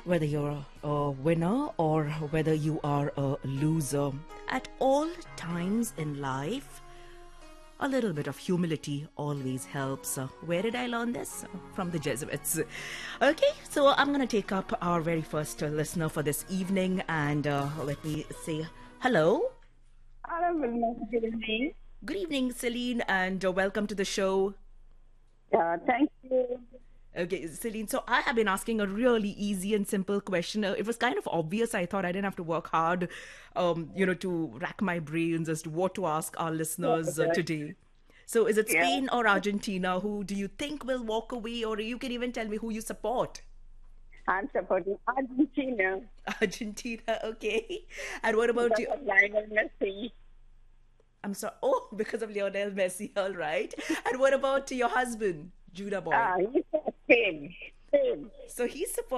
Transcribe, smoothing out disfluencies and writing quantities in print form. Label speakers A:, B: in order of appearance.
A: whether you're a winner or whether you are a loser. At all times in life, a little bit of humility always helps. Where did I learn this? From the Jesuits. Okay, so I'm going to take up our very first listener for this evening, and let me say hello.
B: Hello, Vilma. Good evening.
A: Good evening, Celine, and welcome to the show.
B: Thank you.
A: Okay, Celine, so I have been asking a really easy and simple question. It was kind of obvious. I thought I didn't have to work hard, to rack my brains as to what to ask our listeners
B: Okay.
A: today. So is it
B: Yeah,
A: Spain or Argentina? Who do you think will walk away? Or you can even tell me who you support.
B: I'm supporting Argentina
A: Argentina, okay. And what about
B: because
A: you?
B: of Lionel Messi.
A: I'm sorry. Oh, because of Lionel Messi, all right. And what about your husband, Judah Boy?
B: He's from Spain. Spain.
A: So he's supporting